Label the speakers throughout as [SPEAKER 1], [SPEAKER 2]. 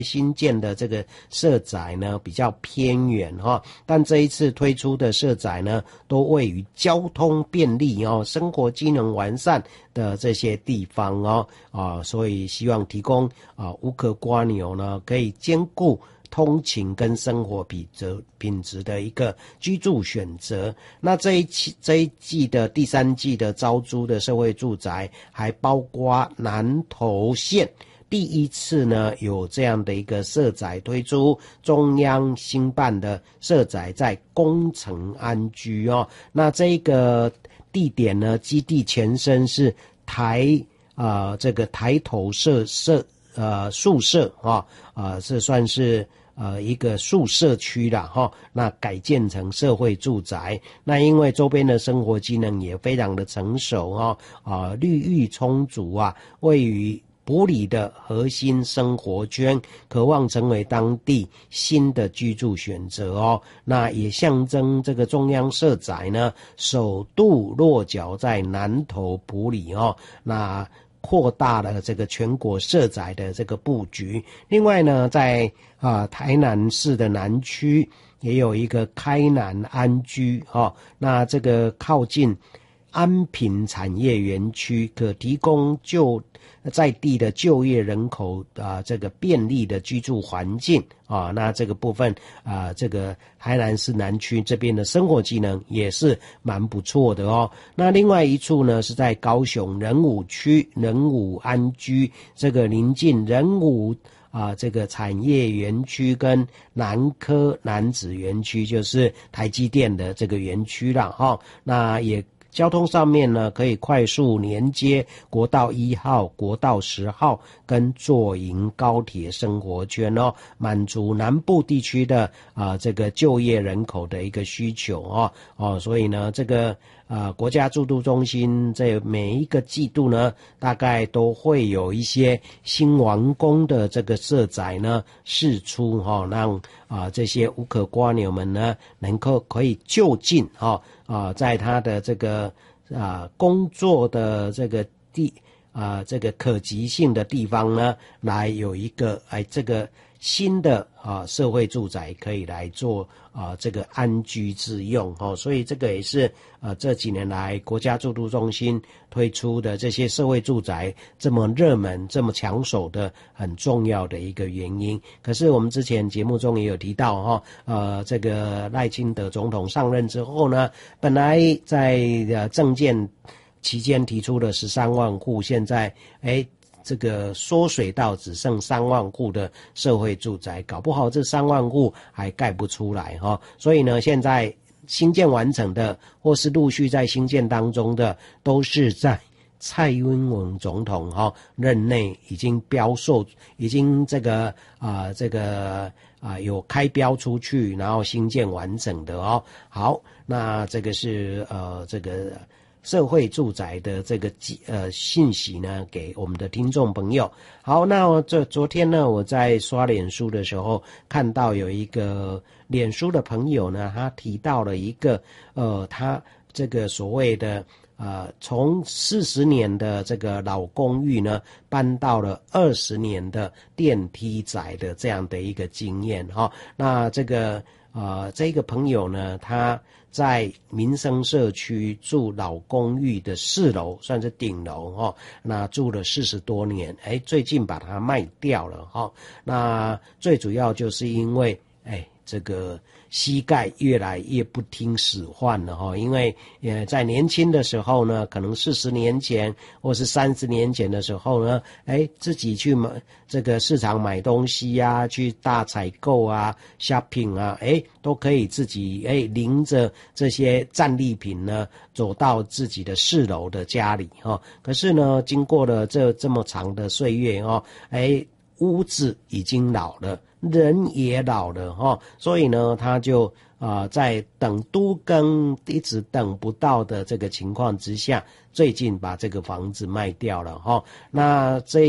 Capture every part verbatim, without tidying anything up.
[SPEAKER 1] 新建的这个社宅呢比较偏远哈，但这一次推出的社宅呢都位于交通便利哦、生活机能完善的这些地方哦啊，所以希望提供啊无壳蝸牛呢可以兼顾通勤跟生活品质品质的一个居住选择。那这一期这一季的第三季的招租的社会住宅，还包括南投县第一次呢有这样的一个社宅推出，中央新办的社宅在工程安居哦。那这个地点呢，基地前身是台啊、呃、这个台头社社呃宿舍啊啊、呃，这算是呃一个宿舍区啦哈。那改建成社会住宅，那因为周边的生活机能也非常的成熟哈啊、呃，绿域充足啊，位于埔里的核心生活圈，渴望成为当地新的居住选择哦。那也象征这个中央社宅呢，首度落脚在南投埔里哦。那扩大了这个全国社宅的这个布局。另外呢，在啊台南市的南区也有一个开南安居哦，那这个靠近安平产业园区，可提供就在地的就业人口啊，这个便利的居住环境啊，那这个部分啊，这个台南市南区这边的生活机能也是蛮不错的哦。那另外一处呢，是在高雄仁武区仁武安居，这个临近仁武啊，这个产业园区跟南科南子园区，就是台积电的这个园区了哈。那也交通上面呢，可以快速连接国道一号、国道十号跟左营高铁生活圈哦，满足南部地区的啊、呃、这个就业人口的一个需求哦哦，所以呢，这个啊、呃、国家住都中心在每一个季度呢，大概都会有一些新完工的这个社宅呢释出哈、哦，让啊、呃、这些无壳蝸牛们呢能够可以就近哈。哦啊，在他的这个啊工作的这个地啊这个可及性的地方呢，来有一个哎这个新的啊社会住宅可以来做啊这个安居自用哦，所以这个也是啊这几年来国家住都中心推出的这些社会住宅这么热门、这么抢手的很重要的一个原因。可是我们之前节目中也有提到哈，呃，这个赖清德总统上任之后呢，本来在呃政见期间提出了十三万户，现在哎。这个缩水到只剩三万户的社会住宅，搞不好这三万户还盖不出来哈、哦。所以呢，现在新建完成的或是陆续在新建当中的，都是在蔡英文总统哈、哦、任内已经标售，已经这个啊、呃、这个啊、呃、有开标出去，然后新建完整的哦。好，那这个是呃这个。社会住宅的这个呃信息呢，给我们的听众朋友。好，那这昨天呢，我在刷脸书的时候看到有一个脸书的朋友呢，他提到了一个呃，他这个所谓的呃，从四十年的这个老公寓呢，搬到了二十年的电梯宅的这样的一个经验哈、哦。那这个呃，这个朋友呢，他在民生社区住老公寓的四楼，算是顶楼哈、哦。那住了四十多年，哎，最近把它卖掉了哈、哦。那最主要就是因为，哎，这个膝盖越来越不听使唤了哈，因为呃在年轻的时候呢，可能四十年前或是三十年前的时候呢，哎自己去买这个市场买东西啊，去大采购啊 shopping 啊，哎都可以自己哎拎着这些战利品呢走到自己的四楼的家里哈。可是呢，经过了这这么长的岁月哈，哎屋子已经老了。人也老了哈，所以呢，他就啊、呃、在等都更一直等不到的这个情况之下，最近把这个房子卖掉了哈。那这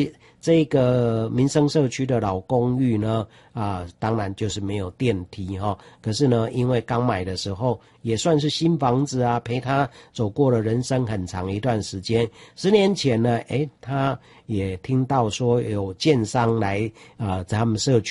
[SPEAKER 1] 这个民生社区的老公寓呢，啊，当然就是没有电梯哈。可是呢，因为刚买的时候也算是新房子啊，陪他走过了人生很长一段时间。十年前呢，诶，他也听到说有建商来啊，在他们社区